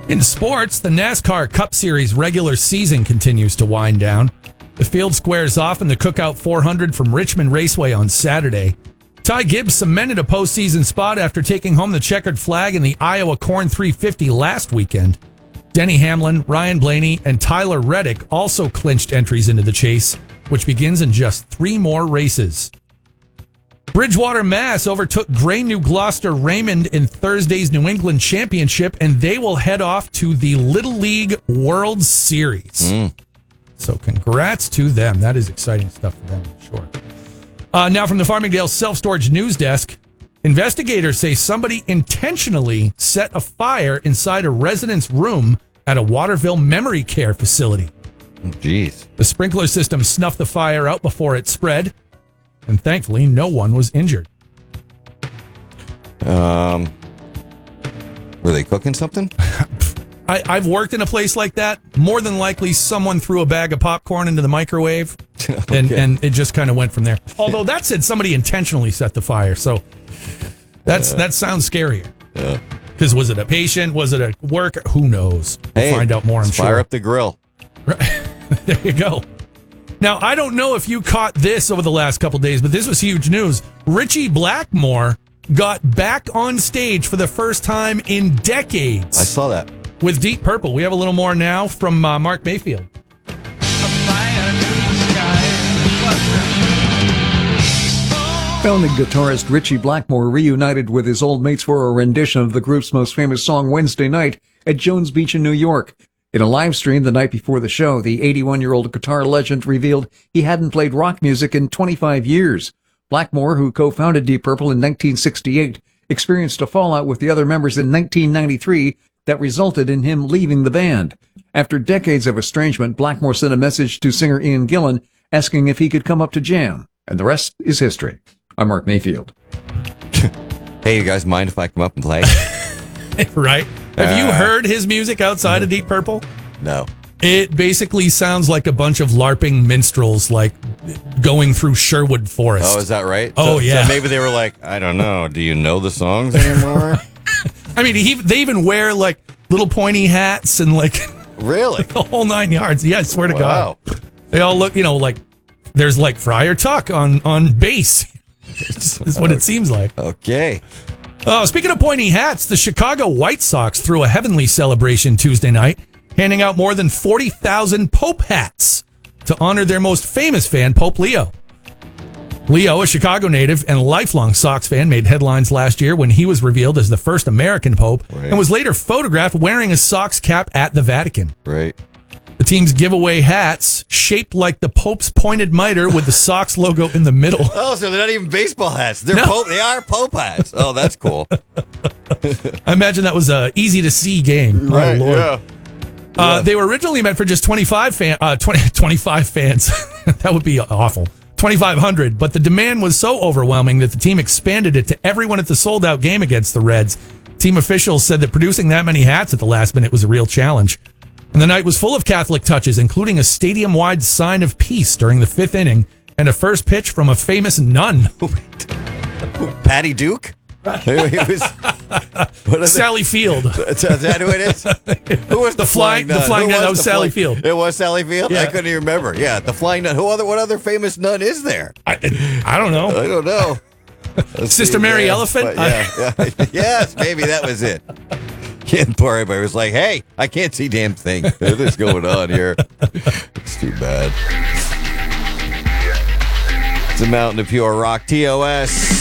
In sports, the NASCAR Cup Series regular season continues to wind down. The field squares off in the Cookout 400 from Richmond Raceway on Saturday. Ty Gibbs cemented a postseason spot after taking home the checkered flag in the Iowa Corn 350 last weekend. Denny Hamlin, Ryan Blaney, and Tyler Reddick also clinched entries into the chase, which begins in just 3 more races. Bridgewater, Mass. overtook Gray New Gloucester Raymond in Thursday's New England Championship, and they will head off to the Little League World Series. So congrats to them. That is exciting stuff for them, for sure. Now from the Farmingdale Self-Storage News Desk, investigators say somebody intentionally set a fire inside a resident's room at a Waterville memory care facility. Jeez. The sprinkler system snuffed the fire out before it spread, and thankfully no one was injured. Were they cooking something? I've worked in a place like that. More than likely, someone threw a bag of popcorn into the microwave, and it just kind of went from there. Although that said somebody intentionally set the fire, so that sounds scarier. Yeah. Because was it a patient? Was it a worker? Who knows? We'll find out more, I'm sure. Fire up the grill. There you go. Now, I don't know if you caught this over the last couple days, but this was huge news. Richie Blackmore got back on stage for the first time in decades. I saw that. With Deep Purple. We have a little more now from Mark Mayfield. Founding guitarist Richie Blackmore reunited with his old mates for a rendition of the group's most famous song Wednesday Night at Jones Beach in New York. In a live stream the night before the show, the 81-year-old guitar legend revealed he hadn't played rock music in 25 years. Blackmore, who co-founded Deep Purple in 1968, experienced a fallout with the other members in 1993 that resulted in him leaving the band. After decades of estrangement, Blackmore sent a message to singer Ian Gillan asking if he could come up to jam. And the rest is history. I'm Mark Mayfield. Hey, you guys mind if I come up and play? Right? Have you heard his music outside of Deep Purple? No. It basically sounds like a bunch of LARPing minstrels, like going through Sherwood Forest. Oh, is that right? Oh, yeah. So maybe they were like, I don't know, do you know the songs anymore? I mean, they even wear like little pointy hats and like really the whole 9 yards. Yeah, I swear to Wow. God, they all look, like there's like Friar Tuck on bass. Is what it seems like. Okay. Speaking of pointy hats, the Chicago White Sox threw a heavenly celebration Tuesday night, handing out more than 40,000 Pope hats to honor their most famous fan, Pope Leo. Leo, a Chicago native and lifelong Sox fan, made headlines last year when he was revealed as the first American Pope and was later photographed wearing a Sox cap at the Vatican. Right. The team's giveaway hats, shaped like the Pope's pointed mitre with the Sox logo in the middle. Oh, so they're not even baseball hats. They're No. Pope. They are Pope hats. Oh, that's cool. I imagine that was a easy to see game. Right, oh, Lord. yeah. They were originally meant for just 25 fans. That would be awful. 2,500, but the demand was so overwhelming that the team expanded it to everyone at the sold-out game against the Reds. Team officials said that producing that many hats at the last minute was a real challenge. And the night was full of Catholic touches, including a stadium-wide sign of peace during the 5th inning and a first pitch from a famous nun. Patty Duke? It was, Sally Field. Is that who it is? Who was the flying nun? The flying Who nun, that was was the Sally flying- Field. It was Sally Field? Yeah. I couldn't even remember. Yeah, the flying nun. What other famous nun is there? I don't know. I don't know. Sister Mary Elephant? Yeah. Yes, maybe that was it. And poor everybody was like, hey, I can't see damn thing. What's going on here? It's too bad. It's a Mountain of Pure Rock. TOS.